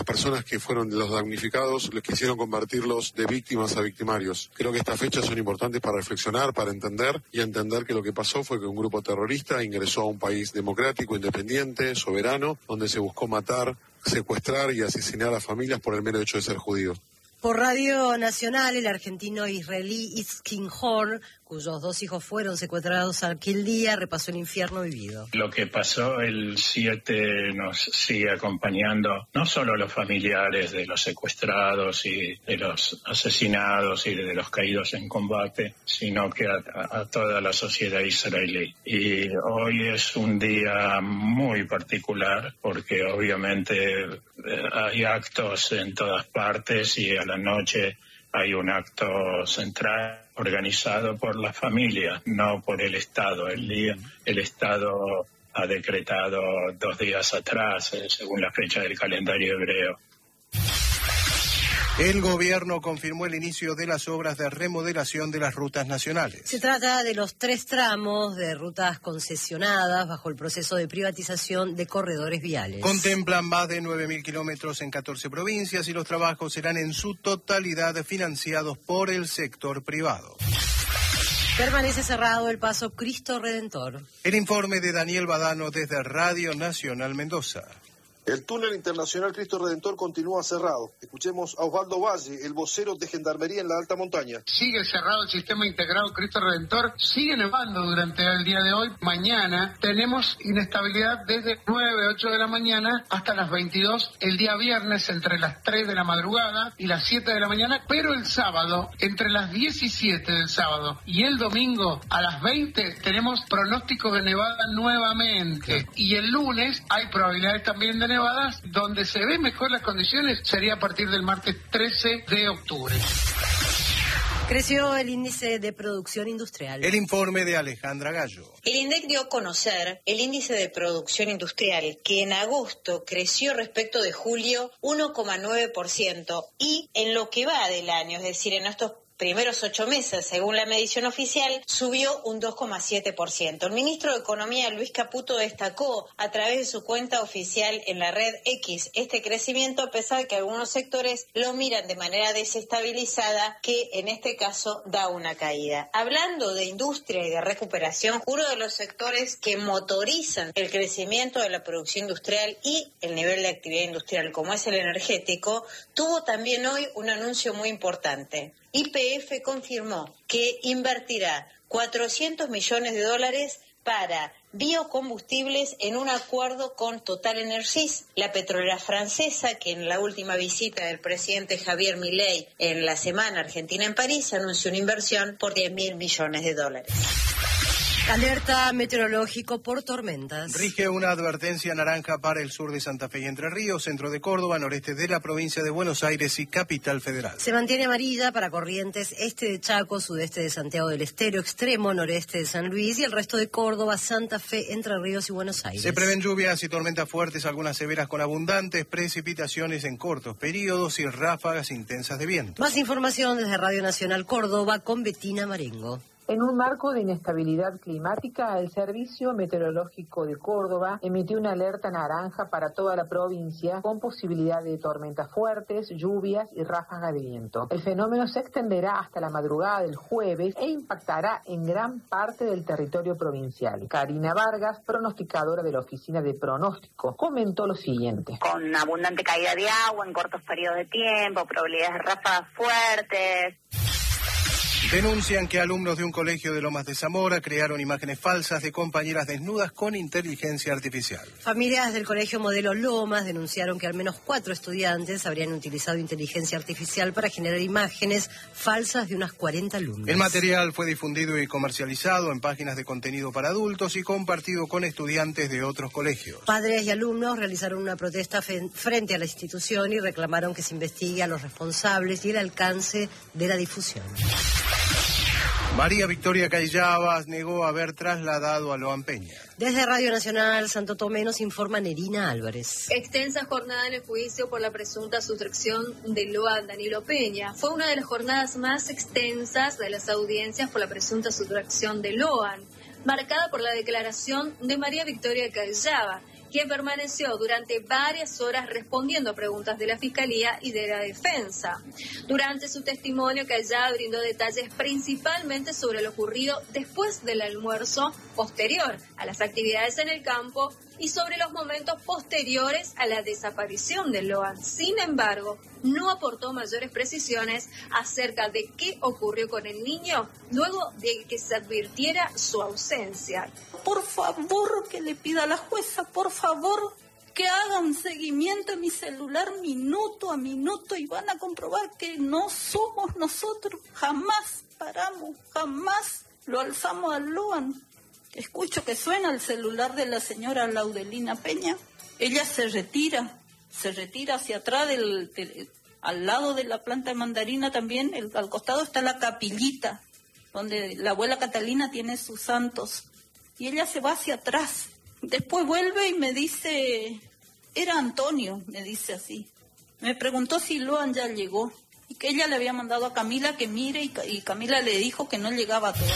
Personas que fueron los damnificados les quisieron convertirlos de víctimas a victimarios. Creo que estas fechas son importantes para reflexionar, para entender y entender que lo que pasó fue que un grupo terrorista ingresó a un país democrático, independiente, soberano, donde se buscó matar, secuestrar y asesinar a familias por el mero hecho de ser judíos. Por Radio Nacional, el argentino israelí Itzkin Horn, cuyos 2 hijos fueron secuestrados aquel día, repasó el infierno vivido. Lo que pasó el 7 nos sigue acompañando, no solo a los familiares de los secuestrados y de los asesinados y de los caídos en combate, sino que a toda la sociedad israelí. Y hoy es un día muy particular porque obviamente hay actos en todas partes y a la noche hay un acto central organizado por la familia, no por el Estado. El Estado ha decretado 2 días atrás, según la fecha del calendario hebreo. El gobierno confirmó el inicio de las obras de remodelación de las rutas nacionales. Se trata de los 3 tramos de rutas concesionadas bajo el proceso de privatización de corredores viales. Contemplan más de 9.000 kilómetros en 14 provincias y los trabajos serán en su totalidad financiados por el sector privado. Permanece cerrado el paso Cristo Redentor. El informe de Daniel Badano desde Radio Nacional Mendoza. El túnel internacional Cristo Redentor continúa cerrado. Escuchemos a Osvaldo Valle, el vocero de Gendarmería en la alta montaña. Sigue cerrado el sistema integrado Cristo Redentor, sigue nevando durante el día de hoy. Mañana tenemos inestabilidad desde 9, 8 de la mañana hasta las 22, el día viernes entre las 3 de la madrugada y las 7 de la mañana, pero el sábado, entre las 17 del sábado y el domingo a las 20, tenemos pronóstico de nevada nuevamente. Y el lunes hay probabilidades también de nevadas, donde se ven mejor las condiciones sería a partir del martes 13 de octubre. Creció el índice de producción industrial. El informe de Alejandra Gallo. El INDEC dio a conocer el índice de producción industrial, que en agosto creció respecto de julio 1,9% y en lo que va del año, es decir, en estos primeros 8 meses, según la medición oficial, subió un 2,7%. El ministro de Economía, Luis Caputo, destacó a través de su cuenta oficial en la red X este crecimiento, a pesar de que algunos sectores lo miran de manera desestabilizada, que en este caso da una caída. Hablando de industria y de recuperación, uno de los sectores que motorizan el crecimiento de la producción industrial y el nivel de actividad industrial, como es el energético, tuvo también hoy un anuncio muy importante. YPF confirmó que invertirá $400 millones para biocombustibles en un acuerdo con TotalEnergies, la petrolera francesa, que en la última visita del presidente Javier Milei en la semana argentina en París anunció una inversión por $10.000 millones. Alerta meteorológico por tormentas. Rige una advertencia naranja para el sur de Santa Fe y Entre Ríos, centro de Córdoba, noreste de la provincia de Buenos Aires y Capital Federal. Se mantiene amarilla para Corrientes, este de Chaco, sudeste de Santiago del Estero, extremo noreste de San Luis y el resto de Córdoba, Santa Fe, Entre Ríos y Buenos Aires. Se prevén lluvias y tormentas fuertes, algunas severas con abundantes precipitaciones en cortos periodos y ráfagas intensas de viento. Más información desde Radio Nacional Córdoba con Betina Marengo. En un marco de inestabilidad climática, el Servicio Meteorológico de Córdoba emitió una alerta naranja para toda la provincia con posibilidad de tormentas fuertes, lluvias y ráfagas de viento. El fenómeno se extenderá hasta la madrugada del jueves e impactará en gran parte del territorio provincial. Karina Vargas, pronosticadora de la Oficina de Pronóstico, comentó lo siguiente. Con abundante caída de agua en cortos periodos de tiempo, probabilidades de ráfagas fuertes. Denuncian que alumnos de un colegio de Lomas de Zamora crearon imágenes falsas de compañeras desnudas con inteligencia artificial. Familias del Colegio Modelo Lomas denunciaron que al menos 4 estudiantes habrían utilizado inteligencia artificial para generar imágenes falsas de unas 40 alumnos. El material fue difundido y comercializado en páginas de contenido para adultos y compartido con estudiantes de otros colegios. Padres y alumnos realizaron una protesta frente a la institución y reclamaron que se investigue a los responsables y el alcance de la difusión. María Victoria Cayabas negó haber trasladado a Loan Peña. Desde Radio Nacional Santo Tomé nos informa Nerina Álvarez. Extensa jornada en el juicio por la presunta sustracción de Loan Danilo Peña. Fue una de las jornadas más extensas de las audiencias por la presunta sustracción de Loan, marcada por la declaración de María Victoria Cayabas, quien permaneció durante varias horas respondiendo a preguntas de la Fiscalía y de la defensa. Durante su testimonio, Callada brindó detalles principalmente sobre lo ocurrido después del almuerzo posterior a las actividades en el campo y sobre los momentos posteriores a la desaparición de Loan. Sin embargo, no aportó mayores precisiones acerca de qué ocurrió con el niño luego de que se advirtiera su ausencia. Por favor, que le pida a la jueza, por favor, que haga un seguimiento en mi celular minuto a minuto y van a comprobar que no somos nosotros. Jamás paramos, jamás lo alzamos al Loan. Escucho que suena el celular de la señora Laudelina Peña. Ella se retira hacia atrás, al lado de la planta de mandarina también, al costado está la capillita, donde la abuela Catalina tiene sus santos. Y ella se va hacia atrás. Después vuelve y me dice, era Antonio, me dice así. Me preguntó si Loan ya llegó y que ella le había mandado a Camila que mire y Camila le dijo que no llegaba todavía.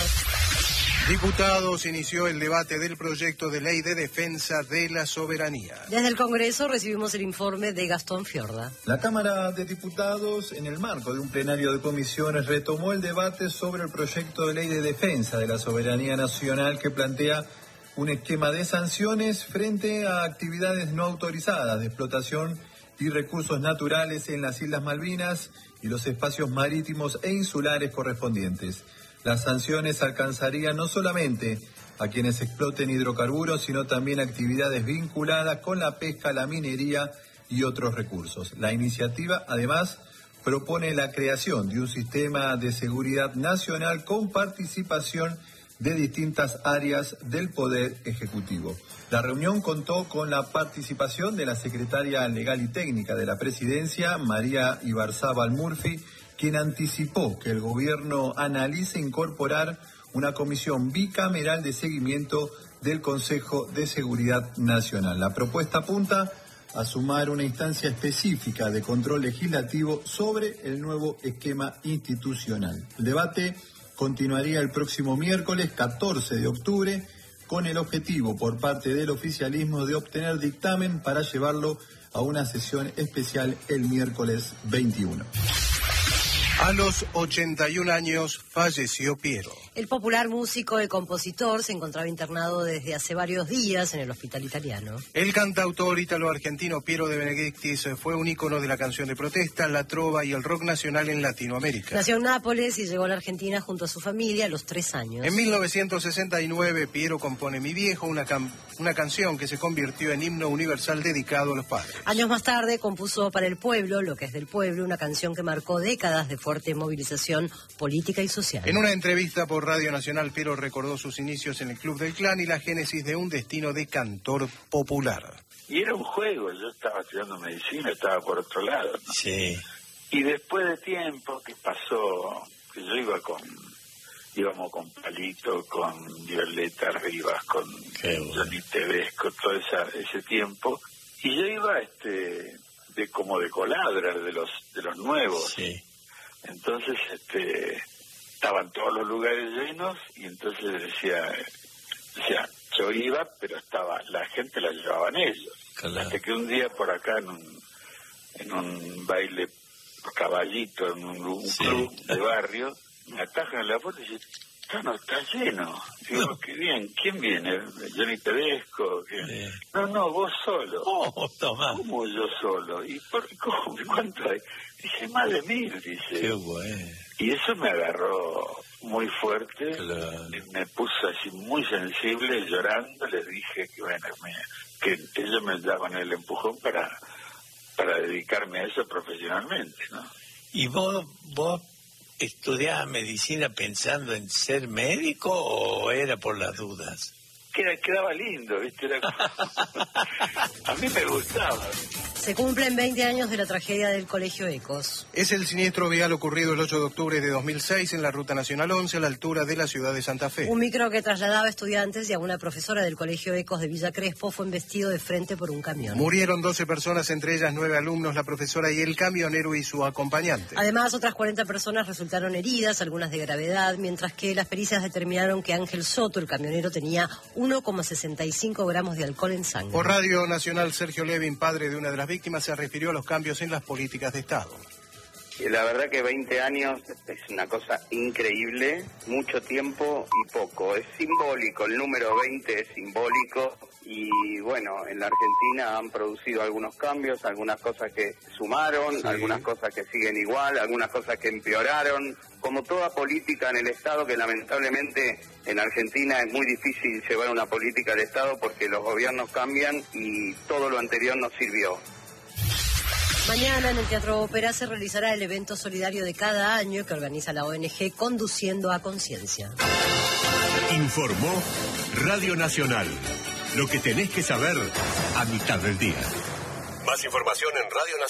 Diputados, inició el debate del proyecto de ley de defensa de la soberanía. Desde el Congreso recibimos el informe de Gastón Fiorda. La Cámara de Diputados, en el marco de un plenario de comisiones, retomó el debate sobre el proyecto de ley de defensa de la soberanía nacional que plantea un esquema de sanciones frente a actividades no autorizadas de explotación y recursos naturales en las Islas Malvinas y los espacios marítimos e insulares correspondientes. Las sanciones alcanzarían no solamente a quienes exploten hidrocarburos, sino también actividades vinculadas con la pesca, la minería y otros recursos. La iniciativa, además, propone la creación de un sistema de seguridad nacional con participación de distintas áreas del Poder Ejecutivo. La reunión contó con la participación de la secretaria legal y técnica de la Presidencia, María Ibarzábal Murphy, quien anticipó que el gobierno analice incorporar una comisión bicameral de seguimiento del Consejo de Seguridad Nacional. La propuesta apunta a sumar una instancia específica de control legislativo sobre el nuevo esquema institucional. El debate continuaría el próximo miércoles 14 de octubre con el objetivo por parte del oficialismo de obtener dictamen para llevarlo a una sesión especial el miércoles 21. A los 81 años falleció Piero. El popular músico y compositor se encontraba internado desde hace varios días en el hospital italiano. El cantautor ítalo-argentino Piero de Benedictis fue un ícono de la canción de protesta, la trova y el rock nacional en Latinoamérica. Nació en Nápoles y llegó a la Argentina junto a su familia a los 3 años. En 1969, Piero compone Mi Viejo, una canción que se convirtió en himno universal dedicado a los padres. Años más tarde compuso Para el Pueblo, Lo que es del pueblo, una canción que marcó décadas de fuerte movilización política y social. En una entrevista por Radio Nacional, Piero recordó sus inicios en el Club del Clan y la génesis de un destino de cantor popular. Y era un juego, yo estaba estudiando medicina, estaba por otro lado, ¿no? Sí. Y después de tiempo que pasó, que yo íbamos con Palito, con Violeta Rivas, con Johnny Tedesco, todo ese tiempo, y yo iba como de coladra de los nuevos. Sí. Entonces estaban todos los lugares llenos y entonces decía yo iba, pero la gente la llevaban ellos. Claro. Hasta que un día por acá en un baile caballito, en un club de barrio, me atajan en la foto y dicen, no, está lleno. Digo, qué bien, ¿quién viene? Johnny Tedesco. No, vos solo. Oh, toma. ¿Cómo yo solo? ¿Y cómo? ¿Cuánto hay? Dice, más de 1000, dice. Qué bueno. Y eso me agarró muy fuerte, claro. Me puso así muy sensible, llorando, les dije que ellos me daban el empujón para dedicarme a eso profesionalmente, ¿no? ¿Y vos estudiabas medicina pensando en ser médico o era por las dudas? Quedaba lindo, ¿viste? A mí me gustaba. Se cumplen 20 años de la tragedia del Colegio Ecos. Es el siniestro vial ocurrido el 8 de octubre de 2006 en la Ruta Nacional 11 a la altura de la ciudad de Santa Fe. Un micro que trasladaba estudiantes y a una profesora del Colegio Ecos de Villa Crespo fue embestido de frente por un camión. Murieron 12 personas, entre ellas 9 alumnos, la profesora y el camionero y su acompañante. Además, otras 40 personas resultaron heridas, algunas de gravedad, mientras que las pericias determinaron que Ángel Soto, el camionero, tenía 1,65 gramos de alcohol en sangre. Por Radio Nacional, Sergio Levin, padre de una de las víctimas, se refirió a los cambios en las políticas de Estado. La verdad que 20 años es una cosa increíble, mucho tiempo y poco. Es simbólico, el número 20 es simbólico y bueno, en la Argentina han producido algunos cambios, algunas cosas que sumaron, sí, algunas cosas que siguen igual, algunas cosas que empeoraron. Como toda política en el Estado, que lamentablemente en Argentina es muy difícil llevar una política de Estado porque los gobiernos cambian y todo lo anterior no sirvió. Mañana en el Teatro Ópera se realizará el evento solidario de cada año que organiza la ONG Conduciendo a Conciencia. Informó Radio Nacional. Lo que tenés que saber a mitad del día. Más información en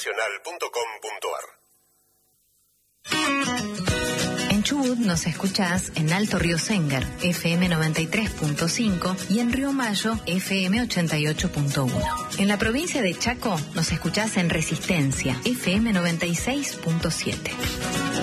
radionacional.com.ar. En Chubut nos escuchás en Alto Río Sengar, FM 93.5 y en Río Mayo, FM 88.1. En la provincia de Chaco nos escuchás en Resistencia, FM 96.7.